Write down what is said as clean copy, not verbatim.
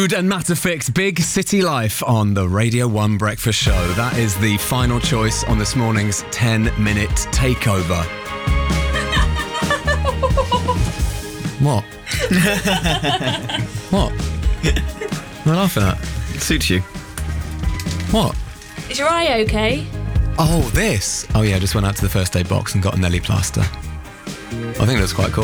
Rude and Matterfix, Big City Life on the Radio 1 Breakfast Show. That is the final choice on this morning's 10-minute takeover. What? What? What am I laughing at? It suits you. What? Is your eye okay? Oh, this. Oh, yeah, I just went out to the first aid box and got a Nelly plaster. I think that's quite cool.